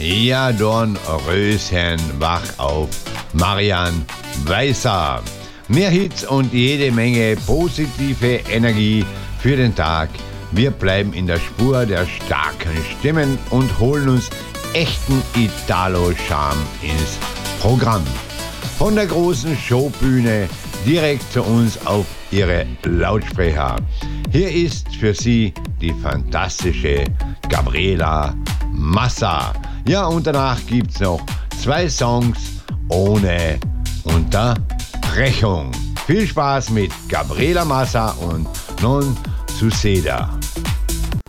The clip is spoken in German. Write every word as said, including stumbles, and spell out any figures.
Ja, Dornröschen, wach auf, Marian Weißer. Mehr Hits und jede Menge positive Energie für den Tag. Wir bleiben in der Spur der starken Stimmen und holen uns echten Italo-Charme ins Programm. Von der großen Showbühne direkt zu uns auf Ihre Lautsprecher. Hier ist für Sie die fantastische Gabriela Massa. Ja, und danach gibt's noch zwei Songs ohne Unterbrechung. Viel Spaß mit Gabriela Massa und Non Suceda.